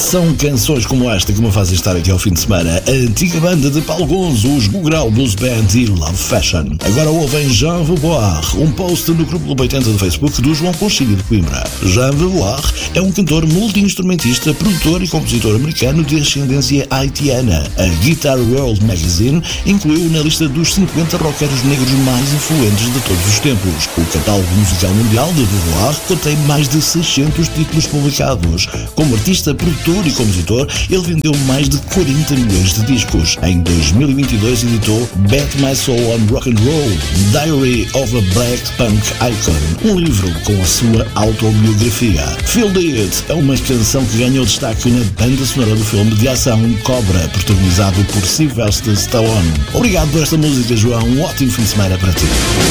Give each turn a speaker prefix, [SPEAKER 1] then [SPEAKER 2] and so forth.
[SPEAKER 1] São canções como esta que me fazem estar aqui ao fim de semana. A antiga banda de Paulo Gonzo, os Gugrau Blues Band e Love Fashion. Agora ouvem Jean Vaubois, um post no grupo do 80 do Facebook do João Conchilha de Coimbra. Jean Vaubois é um cantor multi-instrumentista, produtor e compositor americano de ascendência haitiana. A Guitar World Magazine incluiu na lista dos 50 roqueiros negros mais influentes de todos os tempos. O catálogo musical mundial de Vaubois contém mais de 600 títulos publicados. Como artista, produtor e compositor, ele vendeu mais de 40 milhões de discos. Em 2022 editou Bet My Soul on Rock and Roll, Diary of a Black Punk Icon, um livro com a sua autobiografia. Feel It é uma canção que ganhou destaque na banda sonora do filme de ação Cobra, protagonizado por Sylvester Stallone. Obrigado por esta música, João. Um ótimo fim de semana para ti.